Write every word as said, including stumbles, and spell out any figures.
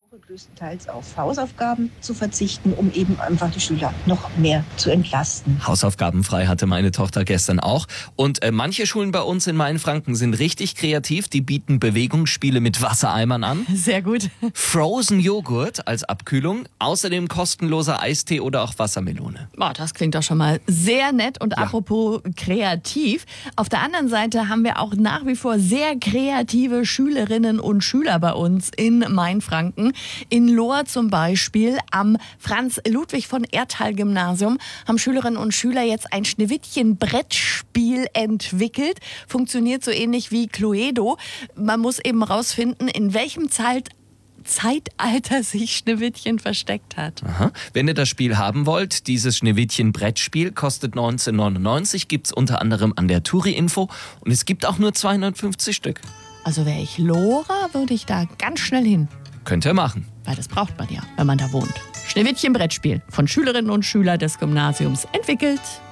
größtenteils auf Hausaufgaben zu verzichten, um eben einfach die Schüler noch mehr zu entlasten. Hausaufgabenfrei hatte meine Tochter gestern auch. Und äh, manche Schulen bei uns in Mainfranken sind richtig kreativ. Die bieten Bewegungsspiele mit Wassereimern an. Sehr gut. Frozen Joghurt als Abkühlung. Außerdem kostenloser Eistee oder auch Wassermelone. Boah, das klingt doch schon mal sehr nett. Und Ja. apropos kreativ, auf der anderen Seite haben wir auch nach wie vor sehr kreative Schülerinnen und Schüler bei uns in Mainfranken. In Lohr zum Beispiel am Franz-Ludwig-von-Erthal-Gymnasium haben Schülerinnen und Schüler jetzt ein Schneewittchen-Brettspiel entwickelt. Funktioniert so ähnlich wie Cluedo. Man muss eben rausfinden, in welchem Zeit Zeitalter sich Schneewittchen versteckt hat. Aha. Wenn ihr das Spiel haben wollt, dieses Schneewittchen-Brettspiel kostet neunzehn neunundneunzig, gibt's unter anderem an der Touri-Info und es gibt auch nur zweihundertfünfzig Stück. Also wäre ich Lora, würde ich da ganz schnell hin. Könnt ihr machen. Weil das braucht man ja, wenn man da wohnt. Schneewittchen-Brettspiel von Schülerinnen und Schülern des Gymnasiums entwickelt.